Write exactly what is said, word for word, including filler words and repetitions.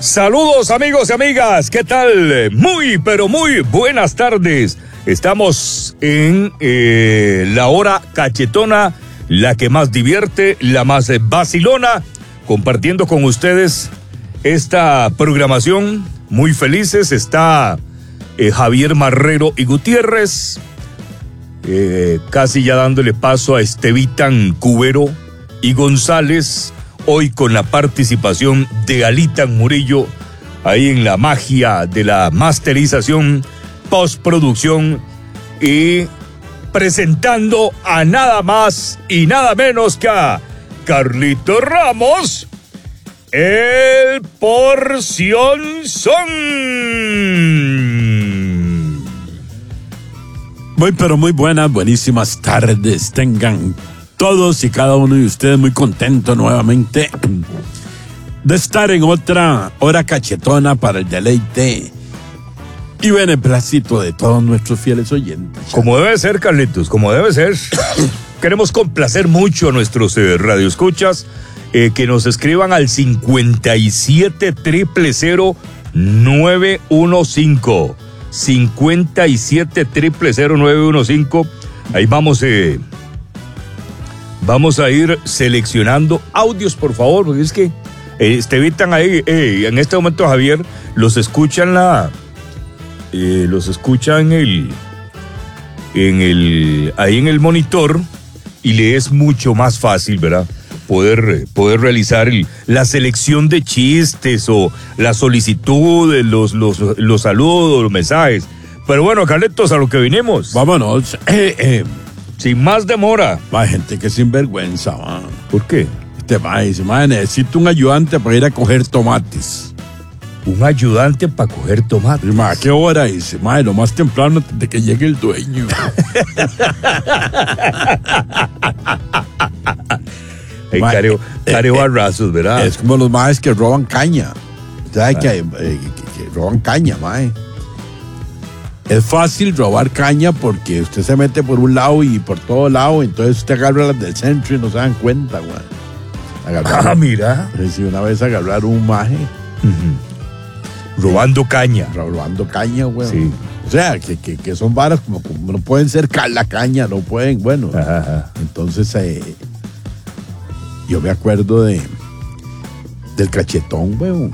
Saludos amigos y amigas, ¿qué tal? Muy, pero muy buenas tardes. Estamos en eh, la hora cachetona, la que más divierte, la más vacilona, compartiendo con ustedes esta programación. Muy felices, está eh, Javier Marrero y Gutiérrez, eh, casi ya dándole paso a Estevitan Cubero y González, hoy con la participación de Alitan Murillo, ahí en la magia de la masterización, postproducción y presentando a nada más y nada menos que a Carlito Ramos, el Porción Son. Muy pero muy buenas, buenísimas tardes tengan todos y cada uno de ustedes. Muy contento nuevamente de estar en otra hora cachetona para el deleite y beneplácito de todos nuestros fieles oyentes. Como debe ser, Carlitos, como debe ser. Queremos complacer mucho a nuestros eh, radioescuchas, eh, que nos escriban al cincuenta y siete, cero cero cero, nueve uno cinco. cincuenta y siete, cero cero cero, nueve uno cinco. Ahí vamos, eh, vamos a ir seleccionando audios, por favor, porque es que eh, Estevitan ahí, eh, en este momento, Javier, los escuchan la... Eh, los escucha en el, en el, ahí en el monitor, y le es mucho más fácil, ¿verdad? Poder, poder realizar el, la selección de chistes o la solicitud, los, los, los saludos, los mensajes. Pero bueno, Carletos, a lo que vinimos. Vámonos. Eh, eh. Sin más demora. Hay gente que es sinvergüenza, man. ¿Por qué? Este man dice, man, necesito un ayudante para ir a coger tomates. Un ayudante para coger tomates. Ma, ¿a qué hora? Dice, ma, lo más temprano de que llegue el dueño. Hey, careo, eh, careo eh, barrazos, ¿verdad? Es como los maes que roban caña. ¿Sabes? Ah. que, eh, que, que roban caña, mae. Es fácil robar caña porque usted se mete por un lado y por todo lado, entonces usted agarra las del centro y no se dan cuenta, güey. Ah, mira. Si una vez agarraron un maje. Uh-huh. Robando caña. Robando caña, güey. Sí. O sea, que, que, que son varas como, como no pueden ser ca- la caña, no pueden, bueno. Ajá, ajá. Entonces, eh, yo me acuerdo de del cachetón, güey.